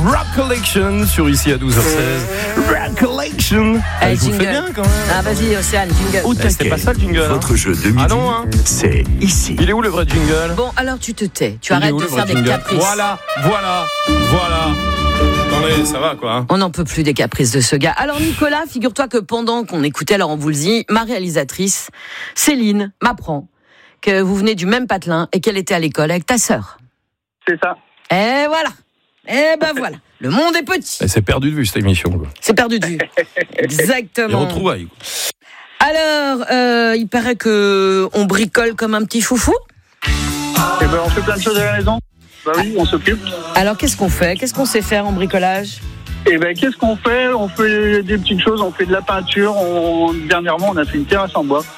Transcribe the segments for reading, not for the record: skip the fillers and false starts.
Recollection sur ici à 12h16. Recollection. Allez, Je vous jingle. fais bien quand même. Ah, vas-y, Océane, jingle. C'était pas ça le jingle. Votre jeu de midi, Ah non, hein. c'est ici. Il est où le vrai jingle? Bon, alors tu te tais. Tu Il est arrêtes où, de le faire vrai des jingle? caprices. Voilà. Attendez, ça va quoi, hein. On n'en peut plus des caprices de ce gars. Alors Nicolas, figure-toi que pendant qu'on écoutait Laurent Voulzy, ma réalisatrice, Céline, m'apprend que vous venez du même patelin et qu'elle était à l'école avec ta sœur. C'est ça. Et voilà. Et ben voilà. Le monde est petit. C'est perdu de vue cette émission, quoi. C'est perdu de vue. Les Exactement. retrouvailles. Alors, il paraît que on bricole comme un petit foufou. Et ben, on fait plein de choses à la maison. Bah oui, on s'occupe. Alors, qu'est-ce qu'on fait? Qu'est-ce qu'on sait faire en bricolage? Et ben, qu'est-ce qu'on fait? On fait des petites choses, on fait de la peinture. Dernièrement, on a fait une terrasse en bois.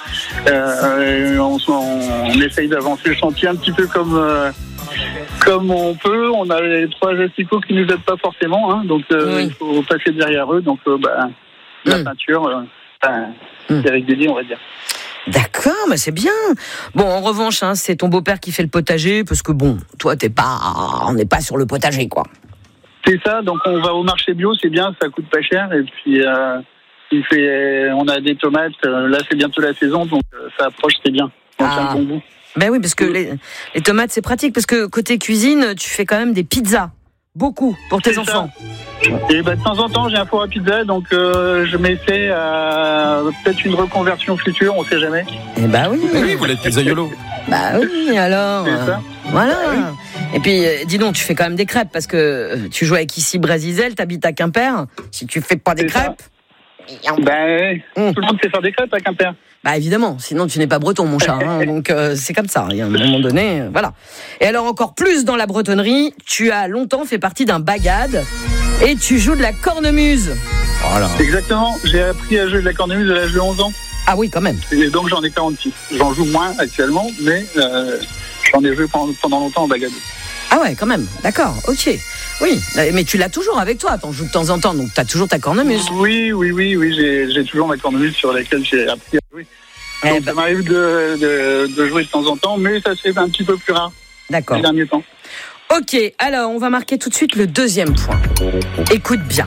On essaye d'avancer le chantier un petit peu comme on peut. On a les 3 asticots qui nous aident pas forcément, hein, donc Oui. il faut passer derrière eux. Donc, la peinture, c'est régulier, on va dire. D'accord, mais c'est bien. Bon, en revanche, hein, c'est ton beau-père qui fait le potager, parce que bon, toi, on n'est pas sur le potager, quoi. C'est ça, donc on va au marché bio, c'est bien, ça coûte pas cher. Et puis, on a des tomates, là c'est bientôt la saison, donc ça approche, c'est bien. On tient un bon bout. Ben oui, parce que les tomates, c'est pratique, parce que côté cuisine, tu fais quand même des pizzas. Beaucoup, pour tes enfants. Et de temps en temps, j'ai un four à pizza, donc je m'essaie à peut-être une reconversion future, on sait jamais. Eh ben oui. Mais oui, vous l'êtes pizzaiolo. Bah oui, alors. C'est ça. Voilà. Et puis, dis donc, tu fais quand même des crêpes, parce que tu joues avec ici Brasizel, t'habites à Quimper. Si tu fais pas des C'est ça. crêpes. Tout le monde sait faire des crêpes à Quimper. Bah évidemment, sinon tu n'es pas breton, mon chat. Hein, donc c'est comme ça. Il y a un moment donné, voilà. Et alors encore plus dans la bretonnerie, tu as longtemps fait partie d'un bagad et tu joues de la cornemuse. Voilà. Exactement, j'ai appris à jouer de la cornemuse à l'âge de 11 ans. Ah oui, quand même. Et donc j'en ai 46. J'en joue moins actuellement, mais j'en ai joué pendant longtemps en bagade. Ah ouais, quand même. D'accord. Ok. Oui, mais tu l'as toujours avec toi. T'en joues de temps en temps, donc t'as toujours ta cornemuse. Oui, j'ai toujours ma cornemuse sur laquelle j'ai appris à jouer. Eh Donc ben, ça m'arrive de jouer de temps en temps, mais ça c'est un petit peu plus rare d'accord. ces derniers temps. Ok, alors on va marquer tout de suite le deuxième point. Écoute bien.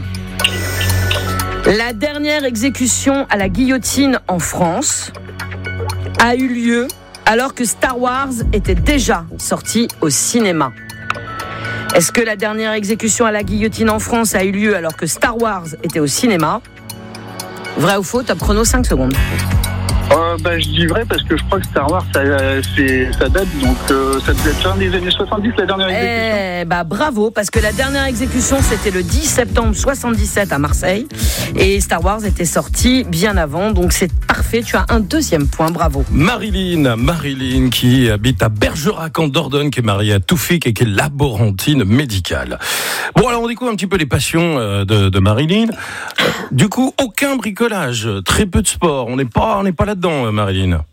La dernière exécution à la guillotine en France a eu lieu alors que Star Wars était déjà sorti au cinéma. Est-ce que la dernière exécution à la guillotine en France a eu lieu alors que Star Wars était au cinéma? Vrai ou faux? Top chrono, 5 secondes. Je dis vrai parce que je crois que Star Wars ça date, donc ça devait être fin des années 70 la dernière exécution. Bravo, parce que la dernière exécution c'était le 10 septembre 77 à Marseille et Star Wars était sorti bien avant, donc c'est parfait, tu as un deuxième point, bravo. Marilyn qui habite à Bergerac en Dordogne, qui est mariée à Toufik et qui est laborantine médicale. Bon, alors on découvre un petit peu les passions de Marilyn. Du coup, aucun bricolage, très peu de sport, on n'est pas là-dedans, Marilyn.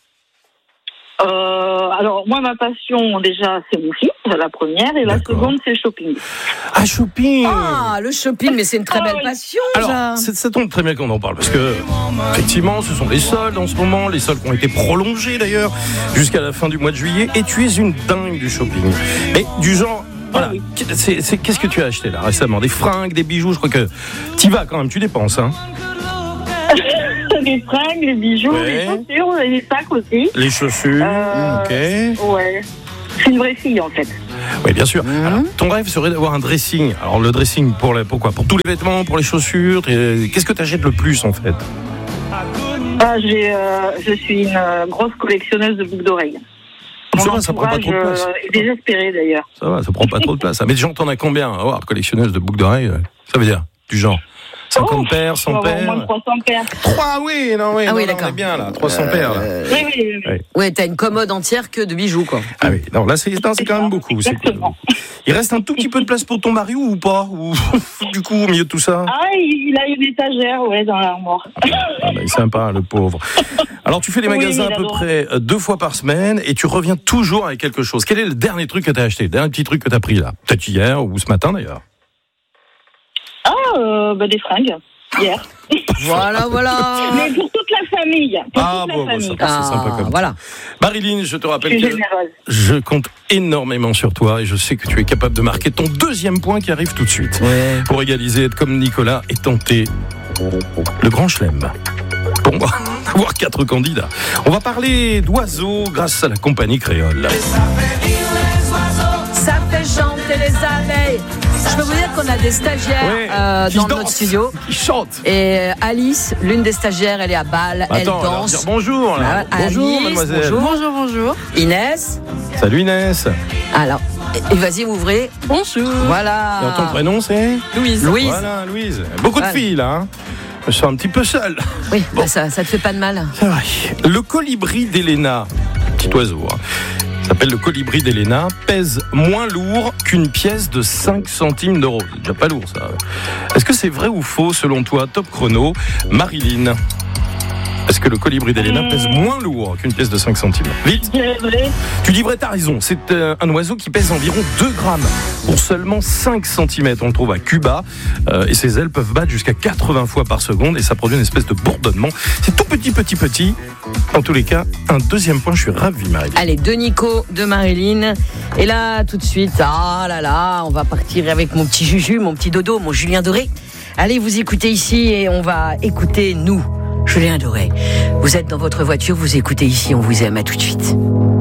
Alors, moi, ma passion, déjà, c'est mon fils, la première, et la seconde, c'est le shopping. Ah, shopping! Ah, le shopping, mais c'est une très belle passion, alors, ça. ça tombe très bien qu'on en parle, parce que, effectivement, ce sont les soldes en ce moment, les soldes qui ont été prolongés, d'ailleurs, jusqu'à la fin du mois de juillet, et tu es une dingue du shopping. Et du genre... Voilà, qu'est-ce que tu as acheté là récemment? Des fringues, des bijoux, je crois que t'y vas quand même, tu dépenses, hein? Les fringues, les bijoux, les chaussures, et les sacs aussi. Les chaussures, ok. Ouais. Je suis une vraie fille, en fait. Oui, bien sûr. Alors, ton rêve serait d'avoir un dressing. Alors, le dressing, pourquoi? Pour tous les vêtements, pour les chaussures. Qu'est-ce que tu achètes le plus, en fait? Je suis une grosse collectionneuse de boucles d'oreilles. Ça prend pas trop de place. Est désespéré, d'ailleurs. Ça va, ça prend pas trop de place. Mais déjà, t'en as combien? Oh, collectionneuse de boucles d'oreilles, ça veut dire du genre 50 paires, 100 paires. Au moins 300 paires. 3, oui, non, oui, non, d'accord. on est bien là, 300 paires. Là. Oui. Ouais, t'as une commode entière que de bijoux, quoi. Ah oui, non, là, c'est quand même beaucoup. Il reste un tout petit peu de place pour ton mari ou pas? Ou du coup, au milieu de tout ça? Ah, il a une étagère, dans l'armoire. Ah il est sympa, le pauvre. Alors, tu fais les magasins à peu près 2 fois par semaine et tu reviens toujours avec quelque chose. Quel est le dernier truc que tu as acheté? Le dernier petit truc que tu as pris là? Peut-être hier ou ce matin d'ailleurs. Des fringues. hier. Voilà. Mais pour toute la famille. C'est sympa comme voilà. Marilyn, je te rappelle Je suis que généreuse. je compte énormément sur toi et je sais que tu es capable de marquer ton deuxième point qui arrive tout de suite. Ouais. Pour égaliser, être comme Nicolas et tenter le grand chelem. Pour moi, avoir 4 candidats. On va parler d'oiseaux grâce à la compagnie créole. Ça fait chanter les abeilles. Je peux vous dire qu'on a des stagiaires qui dans dansent, notre studio. qui chantent. Et Alice, l'une des stagiaires, elle est à Bâle, elle Attends, alors danse. dire bonjour. Là. Bonjour, Alice, mademoiselle. Bonjour. Inès. Salut Inès. Alors, et vas-y, ouvrez. Bonjour. Voilà. Et ton prénom c'est Louise. Voilà, Louise. Beaucoup de filles là. Hein. Je suis un petit peu seul. Oui, bah ça te fait pas de mal. C'est vrai. Le colibri d'Héléna, petit oiseau, hein, s'appelle le colibri d'Héléna, pèse moins lourd qu'une pièce de 5 centimes d'euros. C'est déjà pas lourd ça. Est-ce que c'est vrai ou faux selon toi, top chrono, Marilyn? Est-ce que le colibri d'Héléna pèse moins lourd qu'une pièce de 5 centimes? Vite. Tu dis vrai, t'as raison. C'est un oiseau qui pèse environ 2 grammes pour seulement 5 cm. On le trouve à Cuba et ses ailes peuvent battre jusqu'à 80 fois par seconde et ça produit une espèce de bourdonnement. C'est tout petit. En tous les cas, un deuxième point. Je suis ravi, Marilyn. Allez, de Nico, de Marilyn. Et là, tout de suite, on va partir avec mon petit Juju, mon petit dodo, mon Julien Doré. Allez, vous écoutez ici et on va écouter nous. Julien Doré, vous êtes dans votre voiture, vous écoutez ici, on vous aime, à tout de suite.